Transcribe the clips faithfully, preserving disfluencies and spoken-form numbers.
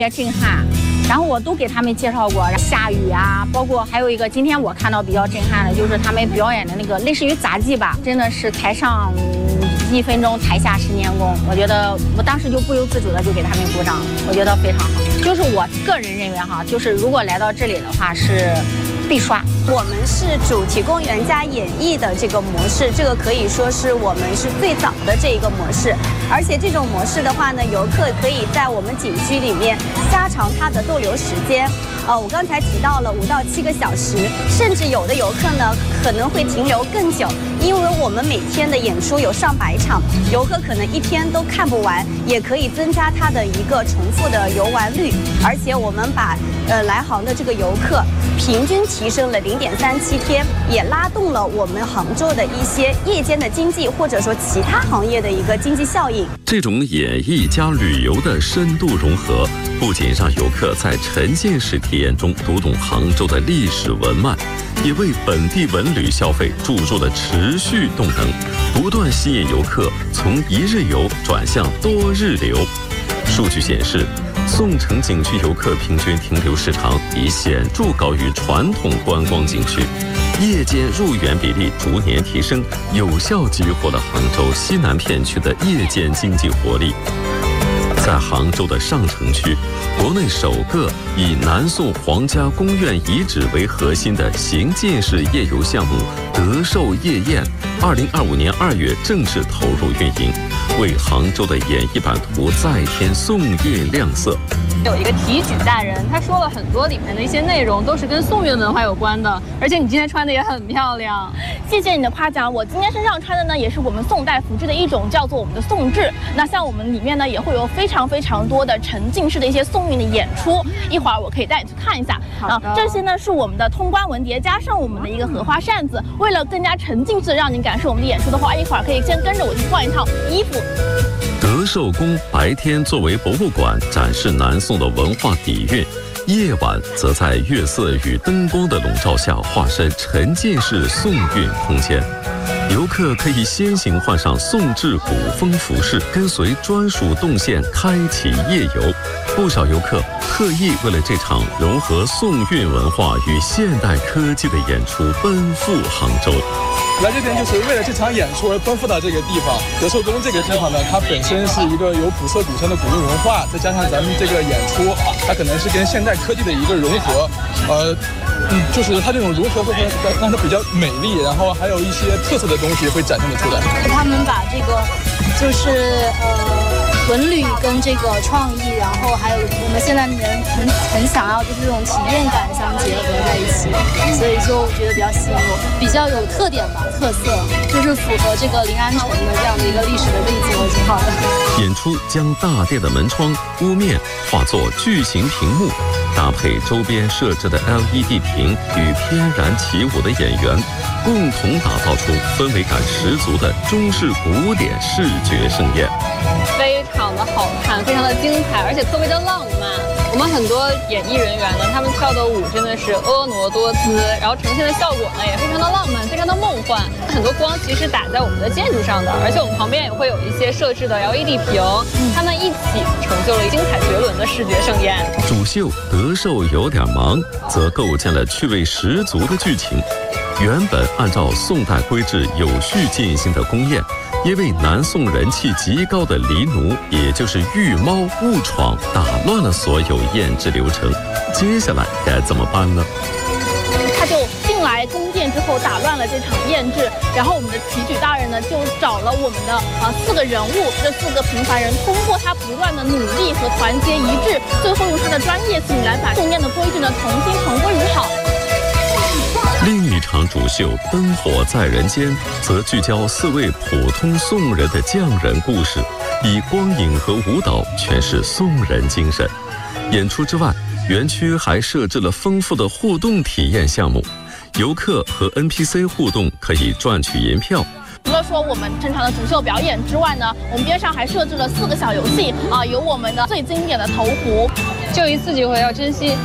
也震撼。然后我都给他们介绍过，下雨啊，包括还有一个今天我看到比较震撼的，就是他们表演的那个类似于杂技吧，真的是台上一分钟，台下十年功。我觉得我当时就不由自主的就给他们鼓掌，我觉得非常好。就是我个人认为哈，就是如果来到这里的话是必刷。 我们是主题公园加演艺的这个模式，这个可以说是我们是最早的这一个模式。而且这种模式的话呢，游客可以在我们景区里面加长它的逗留时间。呃，我刚才提到了五到七个小时，甚至有的游客呢可能会停留更久，因为我们每天的演出有上百场，游客可能一天都看不完，也可以增加它的一个重复的游玩率。而且我们把呃来杭的这个游客平均提升了零点三七天，也拉动了我们杭州的一些夜间的经济或者说其他行业的一个经济效应。 这种演艺加旅游的深度融合，不仅让游客在沉浸式体验中读懂杭州的历史文脉，也为本地文旅消费注入了持续动能，不断吸引游客从一日游转向多日游。数据显示，宋城景区游客平均停留时长已显著高于传统观光景区，夜间入园比例逐年提升，有效激活了杭州西南片区的夜间经济活力。在杭州的上城区，国内首个以南宋皇家宫苑遗址为核心的行进式夜游项目德寿夜宴，二零二五年二月正式投入运营，为杭州的演艺版图再添宋韵亮色。 有一个提举大人，他说了很多里面的一些内容都是跟宋韵文化有关的，而且你今天穿的也很漂亮。 谢谢你的夸奖，我今天身上穿的呢也是我们宋代服制的一种，叫做我们的宋制。那像我们里面呢也会有非常非常多的沉浸式的一些宋韵的演出，一会儿我可以带你去看一下。啊，这些呢是我们的通关文牒加上我们的一个荷花扇子，为了更加沉浸式的让你感受我们的演出的话，一会儿可以先跟着我去换一套衣服。 德寿宫白天作为博物馆展示南宋的文化底蕴，夜晚则在月色与灯光的笼罩下化身沉浸式宋韵空间。游客可以先行换上宋制古风服饰，跟随专属动线开启夜游。不少游客特意为了这场融合宋韵文化与现代科技的演出奔赴杭州。 来这边就是为了这场演出而奔赴到这个地方。德寿宫这个地方呢，它本身是一个有古色古香的古韵文化，再加上咱们这个演出，它可能是跟现代科技的一个融合，呃，嗯，就是它这种融合会让它比较美丽，然后还有一些特色的东西会展现得出来。 他们把这个就是呃。文旅跟这个创意，然后还有我们现在人很很想要就是这种体验感相结合在一起，所以就觉得比较吸引我，比较有特点吧，特色就是符合这个临安城的这样的一个历史的背景，我挺好的。 演出将大殿的门窗、屋面化作巨型屏幕，搭配周边设置的 L E D 屏与翩然起舞的演员，共同打造出氛围感十足的中式古典视觉盛宴。 非常的好看，非常的精彩，而且特别的浪漫。我们很多演艺人员呢，他们跳的舞真的是婀娜多姿，然后呈现的效果呢也非常的浪漫，非常的梦幻。很多光其实打在我们的建筑上的，而且我们旁边也会有一些设置的 L E D 屏，它们一起成就了精彩绝伦的视觉盛宴。 主秀德寿有点忙，则构建了趣味十足的剧情。原本按照宋代规制有序进行的宫宴，因为南宋人气极高的黎奴，也就是御猫误闯，打乱了所有宴制流程。接下来该怎么办呢？ 他就进来宫殿之后打乱了这场宴制，然后我们的提举大人呢就找了我们的啊四个人物，这四个平凡人，通过他不断的努力和团结一致，最后用他的专业性来把宋宴的规矩呢重新重归于好。 另一场主秀《灯火在人间》则聚焦四位普通宋人的匠人故事，以光影和舞蹈诠释宋人精神。演出之外，园区还设置了丰富的互动体验项目，游客和 N P C 互动可以赚取银票。 除了说我们正常的主秀表演之外呢，我们边上还设置了四个小游戏啊，有我们的最经典的投壶， 就一次机会要珍惜。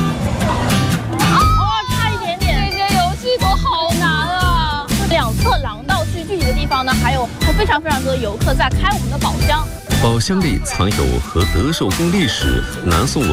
都好难啊！ 两侧廊道区聚集的地方呢，还有非常非常多的游客在开我们的宝箱。 宝箱里藏有和德寿宫历史、南宋文